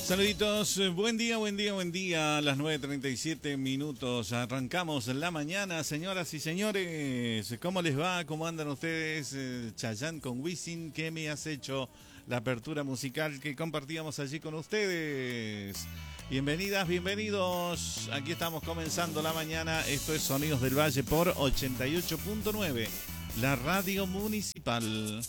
Saluditos, buen día, buen día, buen día. A las 9:37 minutos. Arrancamos la mañana, señoras y señores. ¿Cómo les va? ¿Cómo andan ustedes? Chayanne con Wisin, ¿qué me has hecho? La apertura musical que compartíamos allí con ustedes. Bienvenidas, bienvenidos. Aquí estamos comenzando la mañana. Esto es Sonidos del Valle por 88.9, la radio municipal.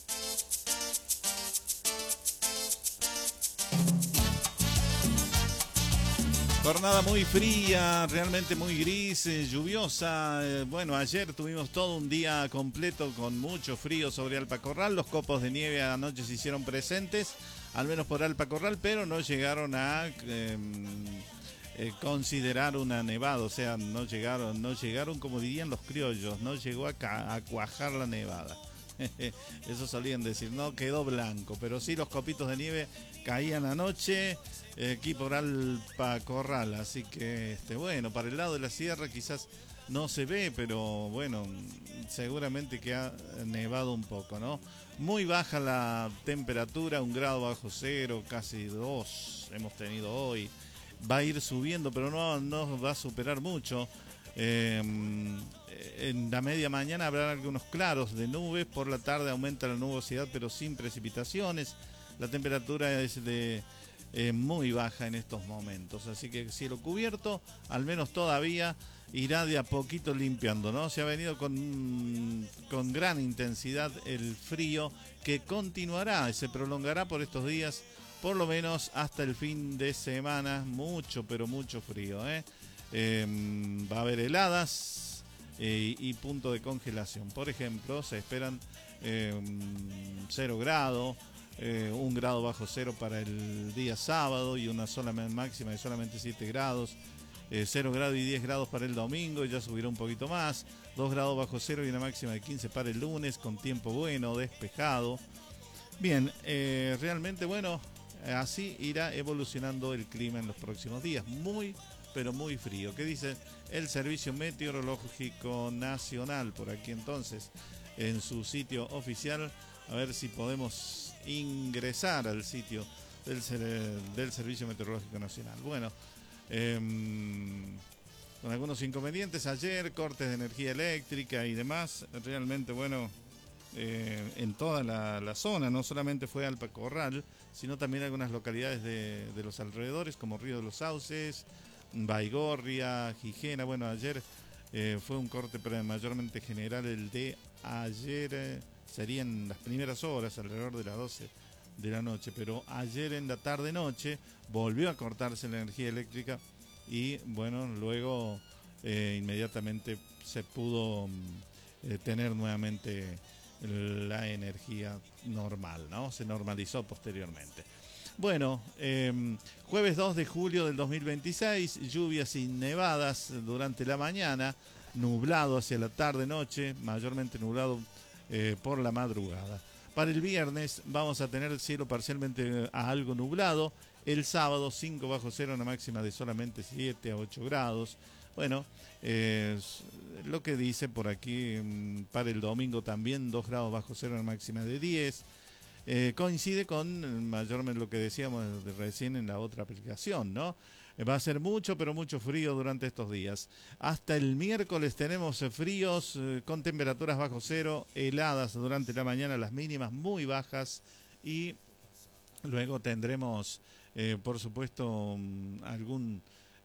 Jornada muy fría, realmente muy gris, lluviosa. Bueno, ayer tuvimos todo un día completo con mucho frío sobre Alpacorral. Los copos de nieve anoche se hicieron presentes, al menos por Alpacorral, pero no llegaron a considerar una nevada. O sea, no llegaron como dirían los criollos, no llegó a cuajar la nevada. Eso solían decir, no quedó blanco, pero sí los copitos de nieve caían anoche aquí por Alpacorral, así que bueno, para el lado de la sierra quizás no se ve, pero bueno, seguramente que ha nevado un poco, ¿no? Muy baja la temperatura, 1 grado bajo cero, casi 2 hemos tenido hoy. Va a ir subiendo, pero no va a superar mucho. En la media mañana habrá algunos claros de nubes, por la tarde aumenta la nubosidad pero sin precipitaciones. La temperatura es de muy baja en estos momentos, así que cielo cubierto, al menos todavía irá de a poquito limpiando, ¿no? Se ha venido con gran intensidad el frío que continuará, se prolongará por estos días, por lo menos hasta el fin de semana. Mucho, pero mucho frío, va a haber heladas y punto de congelación. Por ejemplo, se esperan 0 grado, 1 grado bajo cero para el día sábado y una sola máxima de solamente 7 grados. 0 grados y 10 grados para el domingo, ya subirá un poquito más. 2 grados bajo cero y una máxima de 15 para el lunes, con tiempo bueno, despejado. Bien, realmente bueno, así irá evolucionando el clima en los próximos días. Muy, pero muy frío. ¿Qué dice el Servicio Meteorológico Nacional por aquí entonces? En su sitio oficial, a ver si podemos ingresar al sitio del Servicio Meteorológico Nacional. Bueno, con algunos inconvenientes ayer, cortes de energía eléctrica y demás. Realmente, bueno, en toda la zona, no solamente fue Alpacorral, sino también algunas localidades de los alrededores, como Río de los Sauces, Baigorria, Gijena. Bueno, ayer fue un corte mayormente general. El de ayer serían las primeras horas, alrededor de las 12 de la noche, pero ayer en la tarde-noche volvió a cortarse la energía eléctrica y bueno, luego inmediatamente se pudo tener nuevamente la energía normal, ¿no? Se normalizó posteriormente. Bueno, jueves 2 de julio del 2026, lluvias y nevadas durante la mañana, nublado hacia la tarde-noche, mayormente nublado por la madrugada. Para el viernes vamos a tener el cielo parcialmente a algo nublado. El sábado 5 bajo cero, una máxima de solamente 7 a 8 grados. Bueno, lo que dice por aquí, para el domingo también 2 grados bajo cero, una máxima de 10. Coincide con mayormente lo que decíamos recién en la otra aplicación, ¿no? Va a ser mucho, pero mucho frío durante estos días. Hasta el miércoles tenemos fríos con temperaturas bajo cero, heladas durante la mañana, las mínimas muy bajas, y luego tendremos, por supuesto, algún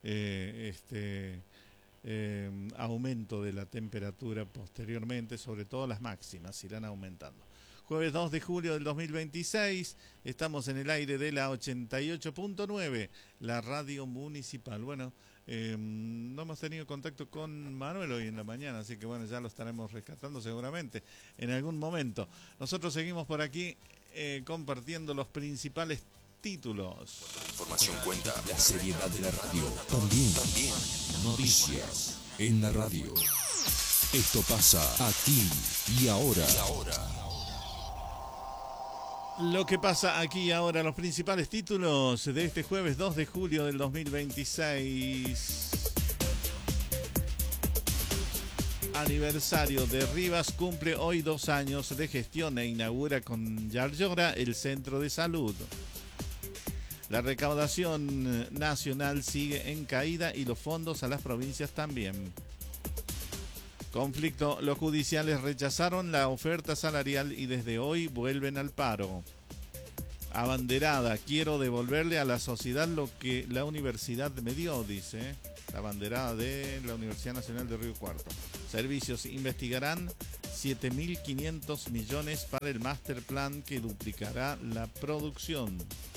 aumento de la temperatura posteriormente, sobre todo las máximas irán aumentando. Jueves 2 de julio del 2026, estamos en el aire de la 88.9, la radio municipal. Bueno, no hemos tenido contacto con Manuel hoy en la mañana, así que bueno, ya lo estaremos rescatando seguramente en algún momento. Nosotros seguimos por aquí compartiendo los principales títulos. La información cuenta, la seriedad de la radio. También noticias en la radio. Esto pasa aquí y ahora. Lo que pasa aquí y ahora, los principales títulos de este jueves 2 de julio del 2026. Aniversario de Rivas, cumple hoy 2 años de gestión e inaugura con Yarlora el centro de salud. La recaudación nacional sigue en caída y los fondos a las provincias también. Conflicto, los judiciales rechazaron la oferta salarial y desde hoy vuelven al paro. Abanderada, quiero devolverle a la sociedad lo que la universidad me dio, dice la abanderada de la Universidad Nacional de Río Cuarto. Servicios investigarán 7.500 millones para el master plan que duplicará la producción.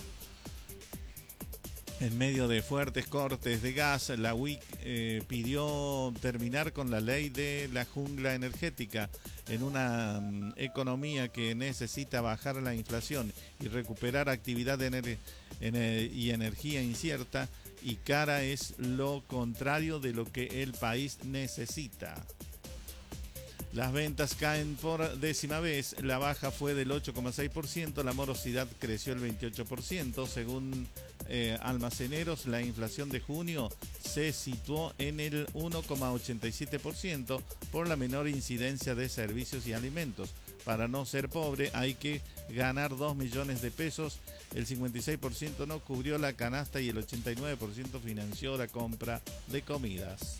En medio de fuertes cortes de gas, la UIC pidió terminar con la ley de la jungla energética en una economía que necesita bajar la inflación y recuperar actividad y energía incierta y cara es lo contrario de lo que el país necesita. Las ventas caen por décima vez, la baja fue del 8,6%, la morosidad creció el 28%, según almaceneros, la inflación de junio se situó en el 1,87% por la menor incidencia de servicios y alimentos. Para no ser pobre hay que ganar 2 millones de pesos, el 56% no cubrió la canasta y el 89% financió la compra de comidas.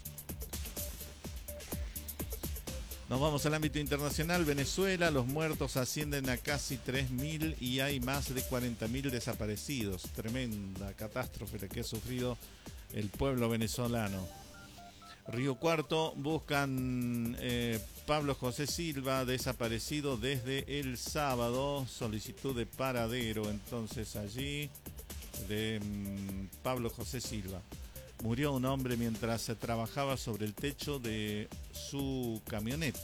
Nos vamos al ámbito internacional. Venezuela, los muertos ascienden a casi 3.000 y hay más de 40.000 desaparecidos. Tremenda catástrofe la que ha sufrido el pueblo venezolano. Río Cuarto, buscan Pablo José Silva, desaparecido desde el sábado. Solicitud de paradero, entonces allí, de Pablo José Silva. Murió un hombre mientras trabajaba sobre el techo de su camioneta.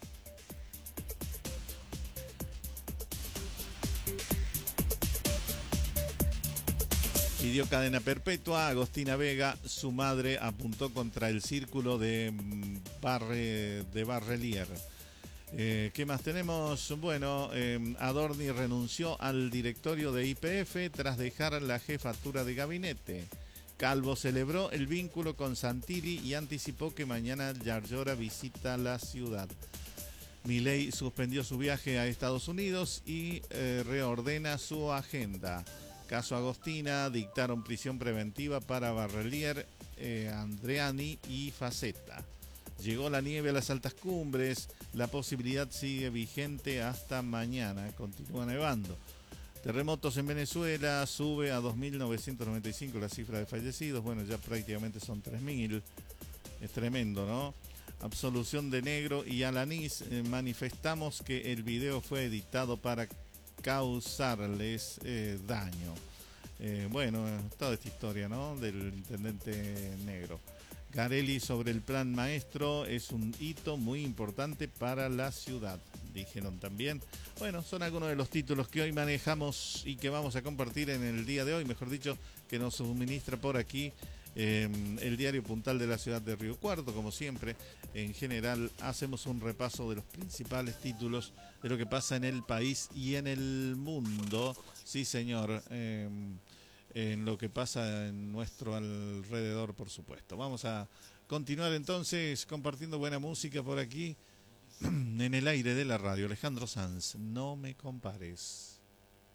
Pidió cadena perpetua. Agostina Vega, su madre, apuntó contra el círculo de Barrelier. ¿Qué más tenemos? Bueno, Adorni renunció al directorio de YPF tras dejar la jefatura de gabinete. Calvo celebró el vínculo con Santilli y anticipó que mañana Yarlora visita la ciudad. Milei suspendió su viaje a Estados Unidos y reordena su agenda. Caso Agostina, dictaron prisión preventiva para Barrelier, Andreani y Facetta. Llegó la nieve a las altas cumbres, la posibilidad sigue vigente hasta mañana, continúa nevando. Terremotos en Venezuela, sube a 2.995 la cifra de fallecidos, bueno, ya prácticamente son 3.000, es tremendo, ¿no? Absolución de Negro y Alanís, manifestamos que el video fue editado para causarles daño. Bueno, toda esta historia, ¿no? Del intendente Negro. Garelli sobre el plan maestro es un hito muy importante para la ciudad, dijeron también. Bueno, son algunos de los títulos que hoy manejamos y que vamos a compartir en el día de hoy, mejor dicho, que nos suministra por aquí el diario Puntal de la ciudad de Río Cuarto. Como siempre, en general hacemos un repaso de los principales títulos de lo que pasa en el país y en el mundo. Sí, señor, en lo que pasa en nuestro alrededor, por supuesto. Vamos a continuar entonces compartiendo buena música por aquí en el aire de la radio. Alejandro Sanz, no me compares.